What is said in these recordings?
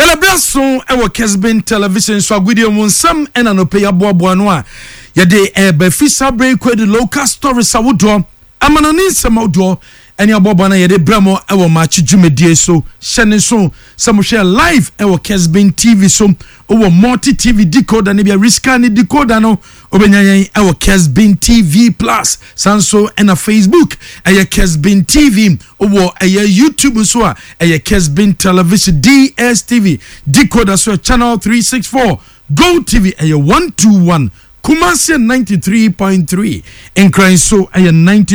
Brasso, our Kesbin television, so video on some and an opea boaboanoa. Yade befisa break with the local stories. I would draw. I'm an some outdoor. And your bobana yede bramo our match jumedie so shannon so some share live our Kesbin TV so over multi TV decoder and be a riskani decoder no obenya our Kesbin TV plus sanso and a Facebook a Kesbin TV over a YouTube so a Kesbin television DSTV decoder so channel 364 Go TV a 121 Kumasi 93.3 and crying so a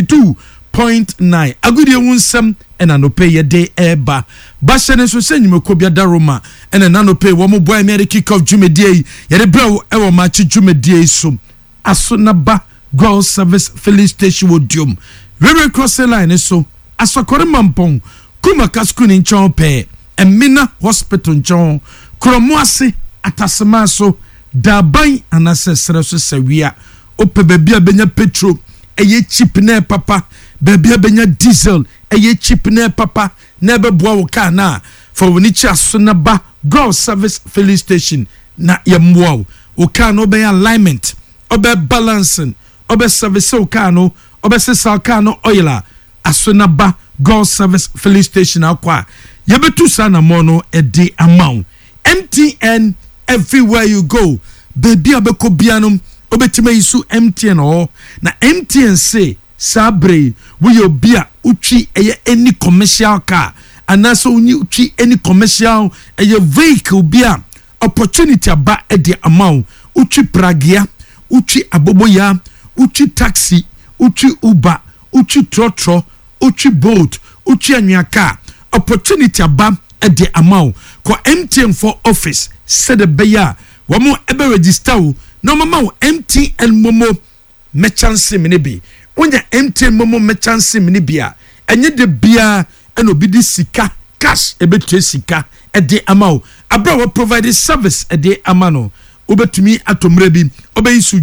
92.9 agudi wunsam and anope ye day eba bashane so senyime kobia daroma and anope wo mo boy me kick off jumedie ye de brawo e wo match jumedie so asonaba girl service filling station wodium River Crossing line so asokore mampon kuma kaskuni nchon pe emina hospital nchon kromoase atasema so daban anasesere so sawia ope bebia benya petrol eye cheap na papa baby benya diesel eye cheap na papa na be boa wo car na for woni chi asonaba girl service filling station na yemwo wo car no be alignment obe balancing obe service wo car no obe sesa car no oila asonaba girl service filling station akwa yebetu sana mono e de amount MTN everywhere you go baby abeko bianom obetima yisu MTN o na MTN say sabre we obia uchi eye any commercial car anaso uchi any commercial eye vehicle bia opportunity aba e de amount uchi pragia uchi aboboya uchi taxi uchi uber uchi trotro uchi boat uchi anwaka opportunity aba e de amount ko MTN for office said the beya wamo ebe register no mama MTN momo merchant minibi onya MTN momo merchant minibia enye de bia eno bidi sika cash ebetu sika e de amao abra we provide service e de amano obetumi atomre bi obeyisu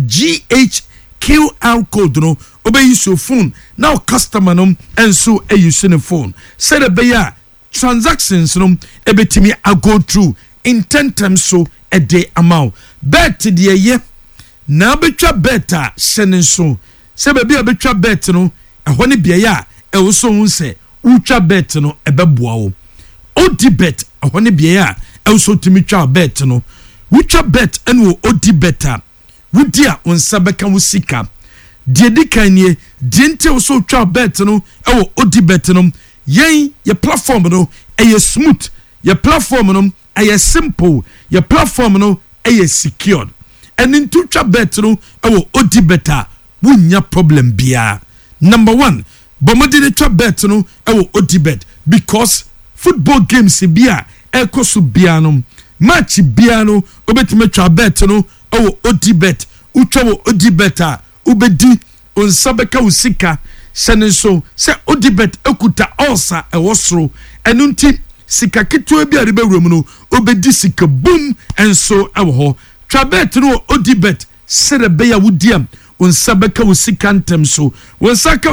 GHQR code no obeyisu phone now customer no enso eyusu ne phone said the beya transactions no ebetumi go through in 10 times so a day amount bet the ye na betwa beta senen so se baby betwa bet no ehone bia ya e wo so hunse utwa bet no ebeboa wo odi bet ehone bia ya e wo so timi twa bet no utwa bet eno odi beta wudia onsa beka wo sika die dikanie die nte wo so twa bet no e wo odi bet no yen ye platform no e smooth ye platform no e simple your platform no e secured and in twa bet no e wo odi beta wunya problem bia number 1 bomodi de twa bet no e wo odi bet because football games bia e koso bia no match bia no obetime twa bet no e wo odi bet utwa wo odi beta ubedi onsabeka usika senenso se odi bet ekuta ulcer e wosro enunti sika keto bia de bewrum no obedi sika boom enso e wo ho twabet no odibet sere be ya wudiam unsabeka usika ntem so wonsaka